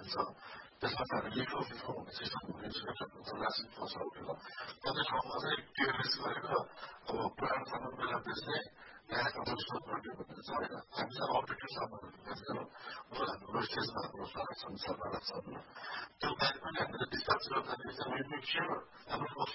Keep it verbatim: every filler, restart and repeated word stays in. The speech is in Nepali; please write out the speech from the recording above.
छ त्यसमा चाहिँ हामी लिगल रिफर्म हुने सिस्टम हुने रासिन फसलहरू कति ठाउँमा चाहिँ टिआरएस गरेर अब पुरानो सामानलाई बेच्ने नयाँ सामान स्टक गर्ने भन्ने छ होइन हामी चाहिँ अपडेटेड सामानहरू बेच्दैनौँ हाम्रो स्टेजमा हाम्रो प्रोडक्सन छ प्रोडक्सन त्यो बाहेक पनि हामीले डिस्चार्ज गर्दाखेरि चाहिँ हामी मेक स्योर हाम्रो